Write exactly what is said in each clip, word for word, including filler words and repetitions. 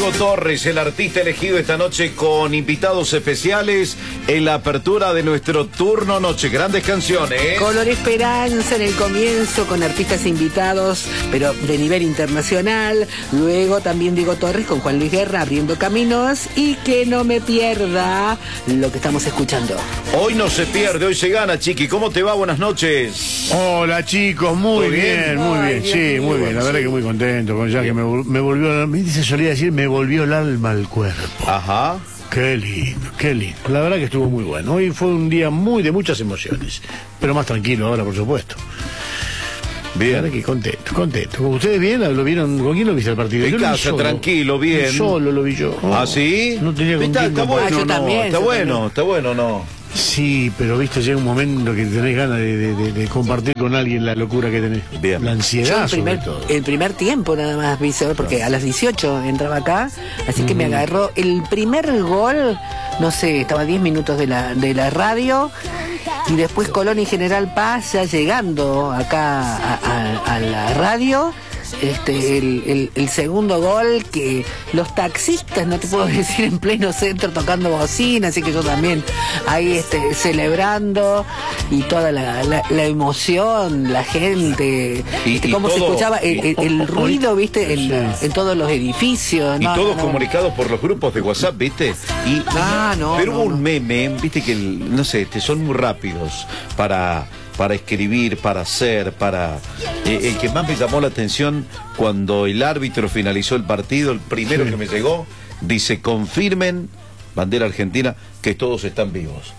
Diego Torres, el artista elegido esta noche con invitados especiales en la apertura de nuestro turno noche. Grandes canciones, ¿eh? Color Esperanza en el comienzo con artistas invitados, pero de nivel internacional. Luego también Diego Torres con Juan Luis Guerra abriendo caminos. Y que no me pierda lo que estamos escuchando. Hoy no se pierde, hoy se gana, Chiqui. ¿Cómo te va? Buenas noches. Hola, chicos, muy bien, bien? muy Ay, bien, Dios sí, mío, muy bien, la sí. verdad que muy contento, con ya que me, vol- me volvió, me se solía decir, me volvió el alma al cuerpo. Ajá. Qué lindo, qué lindo, la verdad que estuvo muy bueno, hoy fue un día muy de muchas emociones, pero más tranquilo ahora, por supuesto. La verdad Bien. que contento, contento. ¿Ustedes bien? ¿Lo vieron? ¿Con quién lo viste el partido? En Yo lo vi casa, solo. tranquilo, bien. Solo lo vi yo. Oh, ¿Ah, sí? No tenía con está, quién está compartir. bueno, Ah, yo no, también, está yo bueno, también. está bueno, no. Sí, pero viste, llega un momento que tenés ganas de, de- de- de compartir con alguien la locura que tenés. Bien. La Yo ansiedad, el primer, sobre todo. el primer tiempo nada más vi, ¿sabes? Porque a las dieciocho entraba acá, así que me agarró el primer gol, no sé, estaba diez minutos de la, de la radio, y después Colón y General Paz ya llegando acá a, a- a la radio. Este, el, el- el segundo gol, que los taxistas, no te puedo decir, en pleno centro tocando bocina, así que yo también ahí este, celebrando, y toda la, la- la emoción, la gente, Y- este, y cómo se todo- escuchaba el, el- el ruido, viste, en, Sí. en todos los edificios. Y No, todos no, no. comunicados por los grupos de WhatsApp, ¿viste? Y, Ah, no, pero no, hubo un no. meme, ¿viste? Que, el- no sé, te son muy rápidos para, para escribir, para hacer, para... eh, el que más me llamó la atención cuando el árbitro finalizó el partido, el primero Sí. que me llegó, dice, confirmen, bandera argentina, que todos están vivos.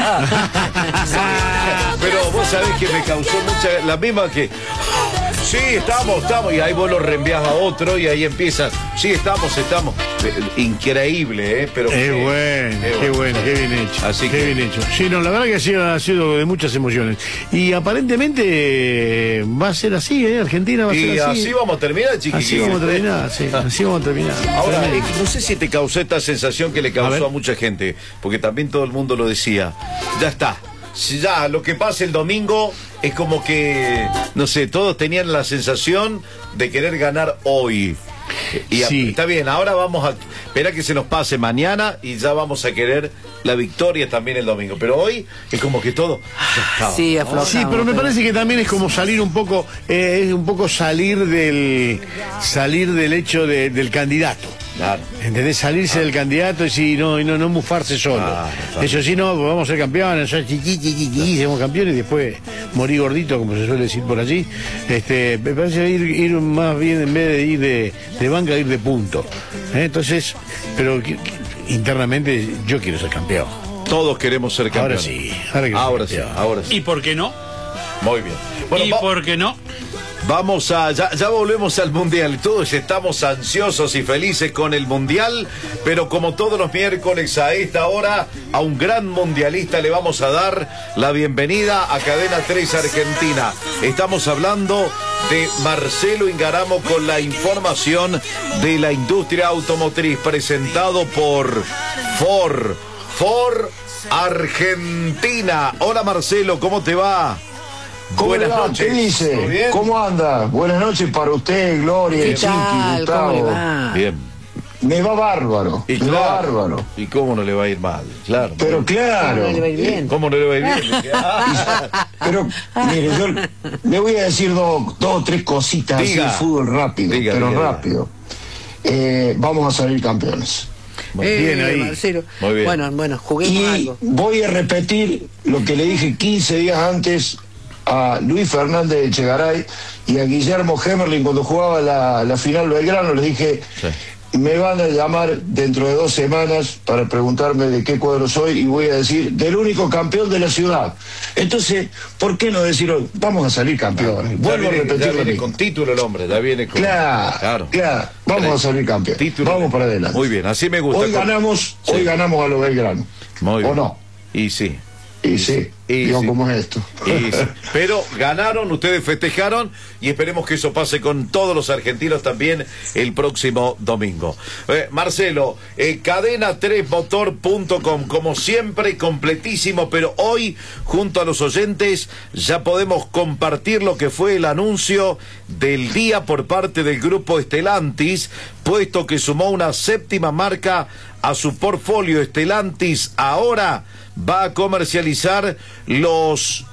Pero vos sabés que me causó mucha... La misma que... Sí, estamos, estamos. Y ahí vos lo reenvías a otro y ahí empiezas. Sí, estamos, estamos. Eh, Increíble, ¿eh? Pero Es qué- bueno, qué bueno, qué bien hecho. Así qué que- bien hecho. Sí, no, la verdad que ha sido, ha sido de muchas emociones. Y aparentemente eh, va a ser así, ¿eh? Argentina va a Y ser así. así vamos a terminar, chiquillos. Así vamos a terminar, sí, así vamos a terminar. Ahora, eh, no sé si te causó esta sensación que le A causó ver. a, mucha gente, porque también todo el mundo lo decía. Ya está. Si ya lo que pase el domingo es como que, no sé, todos tenían la sensación de querer ganar hoy. Y a- Sí. está bien, ahora vamos a esperar que se nos pase mañana y ya vamos a querer la victoria también el domingo. Pero hoy es como que todo ya estaba, Sí, ¿no? aflojamos. Sí, pero me parece que también es como salir un poco, eh, es un poco salir del, salir del hecho de- del candidato. Claro. ¿Entendés? Salirse del candidato y sí, no, y no, no mufarse solo. Claro, claro. Eso sí, no, pues vamos a ser campeones, sos chiqui, chiqui, chiqui, somos campeones y después morir gordito, como se suele decir por allí. Este, me parece ir, ir más bien, en vez de ir de, de banca, ir de punto. ¿Eh? Entonces, pero que- que internamente yo quiero ser campeón. Todos queremos ser Ahora campeones. sí, ahora que ahora soy sí, campeón. ahora sí. ¿Y por qué no? Muy bien. Bueno, ¿Y va- por qué no? Vamos a, ya, ya volvemos al Mundial. Todos estamos ansiosos y felices con el Mundial, pero como todos los miércoles a esta hora, a un gran mundialista le vamos a dar la bienvenida a Cadena tres Argentina. Estamos hablando de Marcelo Ingaramo con la información de la industria automotriz, presentado por Ford. Ford Argentina. Hola Marcelo, ¿cómo te va? ¿Cómo Buenas le va? noches. ¿Qué dice? ¿Todo bien? ¿Cómo anda? Buenas noches para usted, Gloria, ¿Qué Chiqui, tal? ¿Cómo le Gustavo. va? Bien. Me va bárbaro. Y me va claro, bárbaro. ¿y cómo no le va a ir mal? Claro. Pero claro. No le va a ir bien. ¿Cómo no le va a ir bien? Pero, mire, yo le voy a decir dos dos o tres cositas Diga. así de fútbol rápido, Diga, pero diga, diga. rápido. Eh, vamos a salir campeones. Eh, Bien ahí. Marcelo. Muy bien. Bueno, bueno, juguemos Y algo. voy a repetir lo que le dije quince días antes a Luis Fernández de Echegaray y a Guillermo Hemerling cuando jugaba la, la final Belgrano. Les dije, Sí. me van a llamar dentro de dos semanas para preguntarme de qué cuadro soy y voy a decir, del único campeón de la ciudad. Entonces, ¿por qué no decir hoy, vamos a salir campeones? Ya Vuelvo a viene, repetir ya lo viene mismo. con título el hombre, ya viene con... Claro, claro, vamos a salir campeones. Título. Vamos para adelante. Muy bien, así me gusta. Hoy ganamos, Sí. hoy ganamos a los Belgrano. Muy ¿O bien. no? Y sí. Y sí. Y Digo, sí. ¿cómo es esto? Y sí. Pero ganaron, ustedes festejaron y esperemos que eso pase con todos los argentinos también el próximo domingo. Eh, Marcelo, eh, cadena tres motor punto com, como siempre, completísimo, pero hoy, junto a los oyentes, ya podemos compartir lo que fue el anuncio del día por parte del grupo Stellantis, puesto que sumó una séptima marca a su portfolio. Stellantis ahora va a comercializar los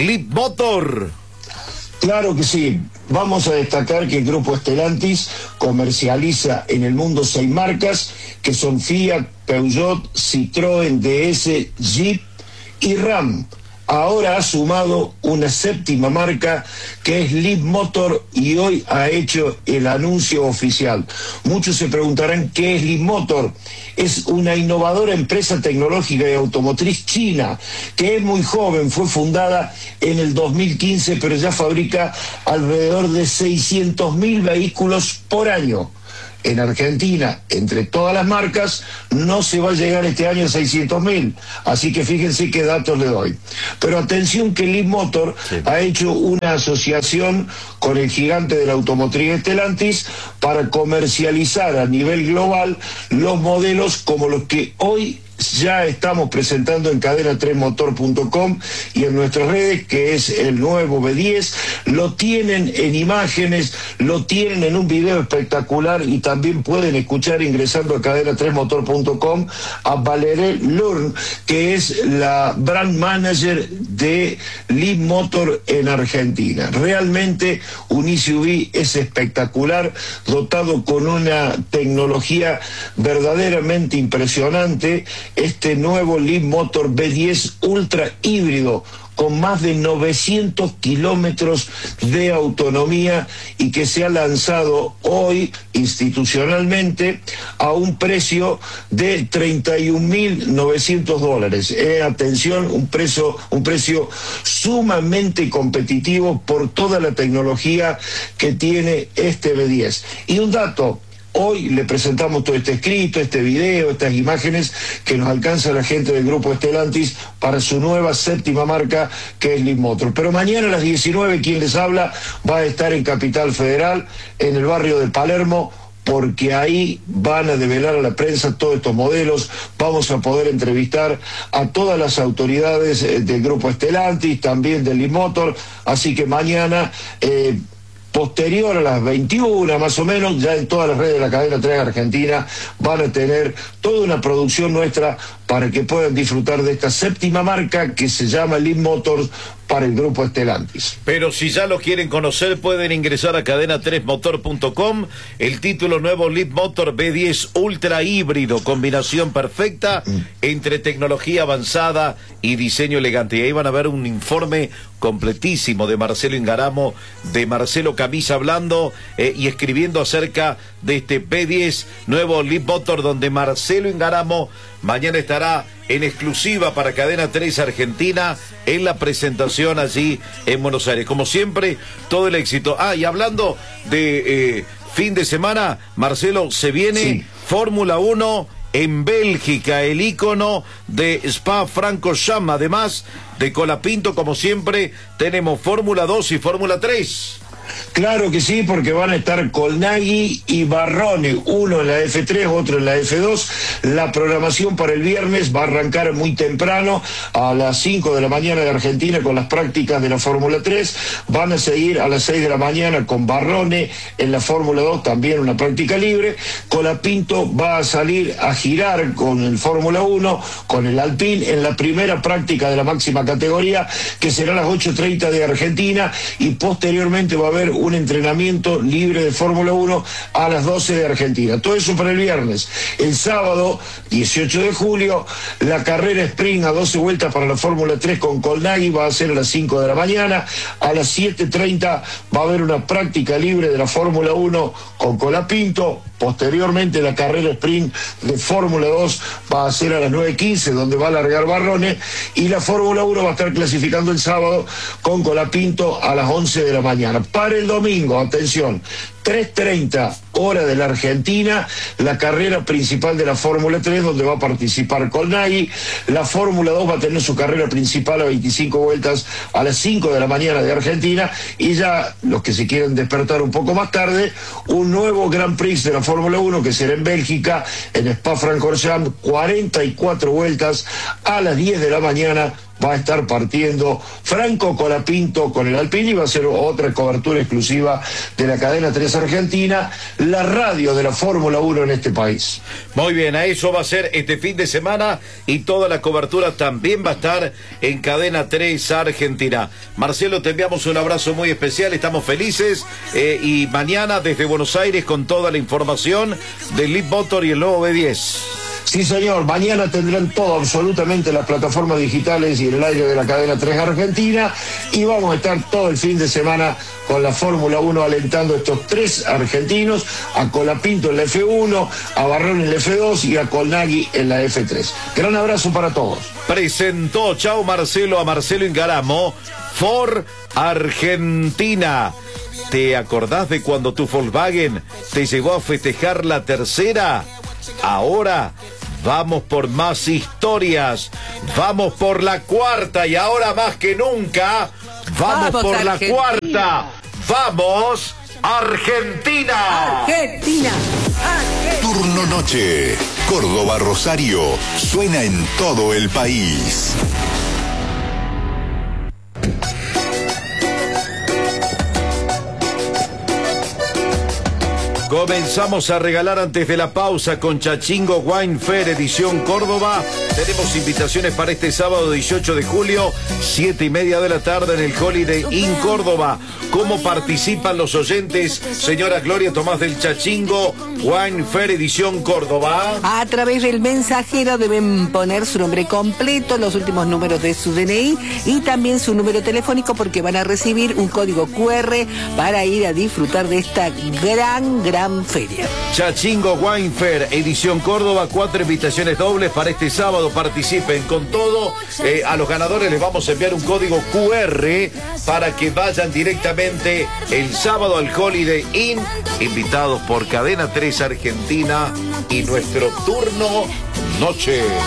Leapmotor. Claro que sí. Vamos a destacar que el grupo Stellantis comercializa en el mundo seis marcas, que son Fiat, Peugeot, Citroën, D S, Jeep y Ram. Ahora ha sumado una séptima marca que es Leapmotor y hoy ha hecho el anuncio oficial. Muchos se preguntarán qué es Leapmotor. Es una innovadora empresa tecnológica y automotriz china que es muy joven, fue fundada en el dos mil quince, pero ya fabrica alrededor de seiscientos mil vehículos por año. En Argentina, entre todas las marcas, no se va a llegar este año a seiscientos mil. Así que fíjense qué datos le doy. Pero atención que Leapmotor sí. ha hecho una asociación con el gigante de la automotriz Stellantis para comercializar a nivel global los modelos como los que hoy ya estamos presentando en cadena tres motor punto com y en nuestras redes, que es el nuevo B diez. Lo tienen en imágenes, lo tienen en un video espectacular y también pueden escuchar ingresando a cadena tres motor punto com a Valeré Lurn, que es la brand manager de Leapmotor en Argentina. Realmente un S U V es espectacular, dotado con una tecnología verdaderamente impresionante. Este nuevo Leapmotor B diez Ultra híbrido con más de novecientos kilómetros de autonomía y que se ha lanzado hoy institucionalmente a un precio de treinta y un mil novecientos dólares. Eh, atención, un precio, un precio sumamente competitivo por toda la tecnología que tiene este B diez. Y un dato: hoy le presentamos todo este escrito, este video, estas imágenes que nos alcanza la gente del grupo Stellantis para su nueva séptima marca, que es Leapmotor. Pero mañana a las diecinueve, quien les habla va a estar en Capital Federal, en el barrio de Palermo, porque ahí van a develar a la prensa todos estos modelos. Vamos a poder entrevistar a todas las autoridades del grupo Stellantis, también del Leapmotor, así que mañana... Eh, posterior a las veintiuna más o menos, ya en todas las redes de la cadena tres Argentina van a tener toda una producción nuestra para que puedan disfrutar de esta séptima marca que se llama Leapmotor para el grupo Stellantis. Pero si ya lo quieren conocer, pueden ingresar a cadena tres motor punto com. El título nuevo: Leapmotor B diez Ultra híbrido, combinación perfecta mm. entre tecnología avanzada y diseño elegante. Y ahí van a ver un informe completísimo de Marcelo Ingaramo, de Marcelo Camisa, hablando eh, y escribiendo acerca de este B diez nuevo Leapmotor, donde Marcelo Ingaramo mañana estará en exclusiva para Cadena tres Argentina en la presentación allí en Buenos Aires. Como siempre, todo el éxito. Ah, y hablando de eh, fin de semana, Marcelo, se viene sí. Fórmula uno en Bélgica, el ícono de Spa-Francorchamps. Además de Colapinto, como siempre, tenemos Fórmula dos y Fórmula tres. Claro que sí, porque van a estar Colnaghi y Barrone, uno en la F tres, otro en la F dos. La programación para el viernes va a arrancar muy temprano, a las cinco de la mañana de Argentina, con las prácticas de la Fórmula tres. Van a seguir a las seis de la mañana con Barrone en la Fórmula dos, también una práctica libre. Colapinto va a salir a girar con el Fórmula uno, con el Alpine, en la primera práctica de la máxima categoría, que será a las ocho treinta de Argentina, y posteriormente va a haber un entrenamiento libre de Fórmula uno a las doce de Argentina. Todo eso para el viernes. El sábado, dieciocho de julio, la carrera sprint a doce vueltas para la Fórmula tres con Colnaghi va a ser a las cinco de la mañana. A las siete treinta va a haber una práctica libre de la Fórmula uno con Colapinto. Posteriormente, la carrera sprint de Fórmula dos va a ser a las nueve quince, donde va a largar Barrone, y la Fórmula uno va a estar clasificando el sábado con Colapinto a las once de la mañana. Para el domingo, atención, tres treinta, hora de la Argentina, la carrera principal de la Fórmula tres, donde va a participar Colnaghi. La Fórmula dos va a tener su carrera principal a veinticinco vueltas a las cinco de la mañana de Argentina, y ya los que se quieren despertar un poco más tarde, un nuevo Grand Prix de la Fórmula uno que será en Bélgica, en Spa-Francorchamps, cuarenta y cuatro vueltas a las diez de la mañana. Va a estar partiendo Franco Colapinto con el Alpine, y va a ser otra cobertura exclusiva de la cadena tres Argentina, la radio de la Fórmula uno en este país. Muy bien, a eso va a ser este fin de semana, y toda la cobertura también va a estar en cadena tres Argentina. Marcelo, te enviamos un abrazo muy especial, estamos felices, eh, y mañana desde Buenos Aires con toda la información del Leap Motor y el nuevo B diez. Sí, señor, mañana tendrán todo, absolutamente, las plataformas digitales y el aire de la cadena tres Argentina, y vamos a estar todo el fin de semana con la Fórmula uno alentando a estos tres argentinos, a Colapinto en la F uno, a Barrón en la F dos y a Colnaghi en la F tres. Gran abrazo para todos. Presentó, chao Marcelo, a Marcelo Ingaramo, Ford Argentina. ¿Te acordás de cuando tu Volkswagen te llevó a festejar la tercera? Ahora vamos por más historias, vamos por la cuarta, y ahora más que nunca, vamos, vamos por Argentina. La cuarta, vamos Argentina. Argentina. Argentina. Turno noche, Córdoba Rosario, suena en todo el país. Comenzamos a regalar antes de la pausa con Chachingo Wine Fair edición Córdoba. Tenemos invitaciones para este sábado dieciocho de julio, siete y media de la tarde en el Holiday Inn Córdoba. ¿Cómo participan los oyentes, señora Gloria Tomás, del Chachingo Wine Fair edición Córdoba? A través del mensajero deben poner su nombre completo, los últimos números de su D N I y también su número telefónico, porque van a recibir un código Q R para ir a disfrutar de esta gran, gran feria. Chachingo Wine Fair edición Córdoba, cuatro invitaciones dobles para este sábado. Participen con todo. Eh, a los ganadores les vamos a enviar un código Q R para que vayan directamente el sábado al Holiday Inn, invitados por Cadena tres Argentina y nuestro turno noche.